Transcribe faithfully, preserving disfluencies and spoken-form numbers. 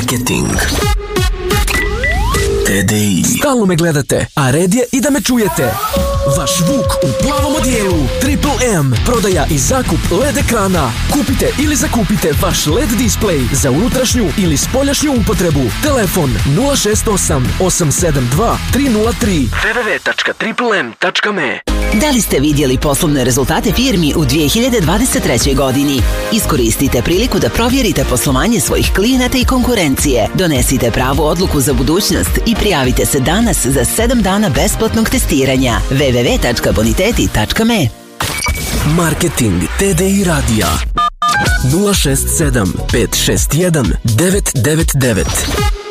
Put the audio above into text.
Marketing. T D I. Stalno me gledate, a red je i da me čujete. Vaš Vuk u plavom odijelu. Triple M. Prodaja i zakup L E D ekrana. Kupite ili zakupite vaš L E D display za unutrašnju ili spoljašnju upotrebu. Telefon nula šest osam osam sedam dva tri nula tri. w w w tačka triple m tačka m e. Da li ste vidjeli poslovne rezultate firmi u dvije hiljade dvadeset trećoj godini? Iskoristite priliku da provjerite poslovanje svojih klijenata i konkurencije. Donesite pravu odluku za budućnost i prijavite se danas za sedam dana besplatnog testiranja. w w w tačka boniteti tačka m e. Marketing T D I radija nula šest sedam pet šest jedan devet devet devet.